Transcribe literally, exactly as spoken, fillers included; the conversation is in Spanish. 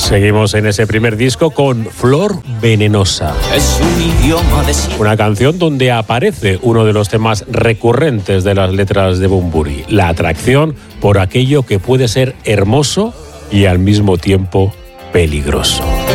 Seguimos en ese primer disco con Flor Venenosa. Es un idioma de sí. Una canción donde aparece uno de los temas recurrentes de las letras de Bunbury, la atracción por aquello que puede ser hermoso y al mismo tiempo peligroso.